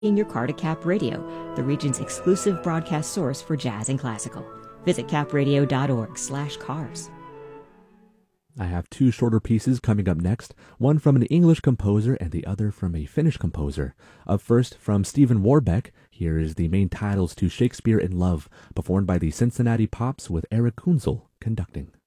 in your car to Cap Radio, the region's exclusive broadcast source for jazz and classical. Visit capradio.org/cars. I have two shorter pieces coming up next, one from an English composer and the other from a Finnish composer. Up first, from Stephen Warbeck, here is the main titles to Shakespeare in Love, performed by the Cincinnati Pops with Eric Kunzel conducting.